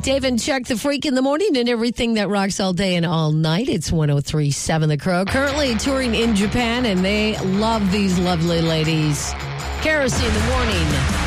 Dave and Chuck, the Freak in the morning, and everything that rocks all day and all night. It's 103.7 The Crow. Currently touring in Japan, and they love these lovely ladies. Kerosene in the morning.